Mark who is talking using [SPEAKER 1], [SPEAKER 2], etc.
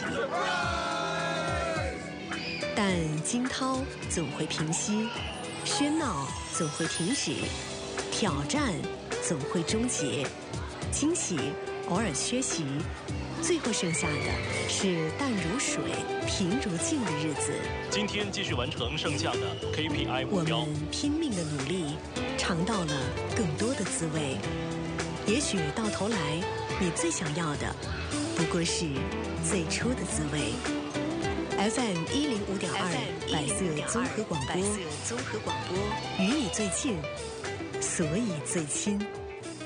[SPEAKER 1] 喜。但惊涛总会平息，喧闹总会停止，挑战总会终结，惊喜偶尔缺席，最后剩下的是淡如水、平如镜的日子。
[SPEAKER 2] 今天继续完成剩下的 KPI 目标。
[SPEAKER 1] 我们拼命的努力，尝到了更多的滋味。也许到头来，你最想要的不过是最初的滋味。FM 105.2百色综合广播，与你最近，所以最亲。